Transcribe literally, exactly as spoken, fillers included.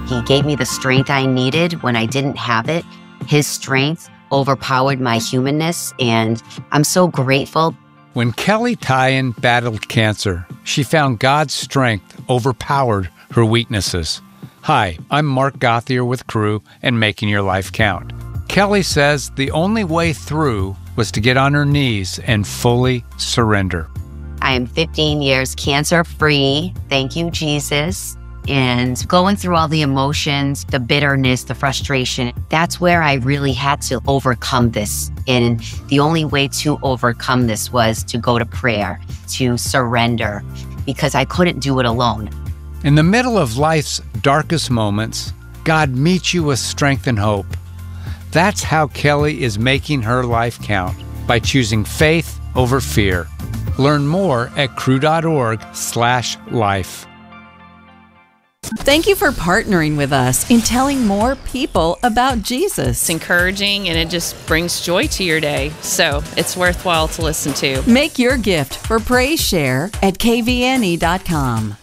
He gave me the strength I needed when I didn't have it. His strength overpowered my humanness, and I'm so grateful. When Kelly Tyan battled cancer, she found God's strength overpowered her weaknesses. Hi, I'm Mark Gothier with Cru and Making Your Life Count. Kelly says the only way through was to get on her knees and fully surrender. I am fifteen years cancer-free. Thank you, Jesus. And going through all the emotions, the bitterness, the frustration, that's where I really had to overcome this. And the only way to overcome this was to go to prayer, to surrender, because I couldn't do it alone. In the middle of life's darkest moments, God meets you with strength and hope. That's how Kelly is making her life count, by choosing faith over fear. Learn more at cru.org slash life. Thank you for partnering with us in telling more people about Jesus. It's encouraging and it just brings joy to your day. So it's worthwhile to listen to. Make your gift for Praise Share at k v n e dot com.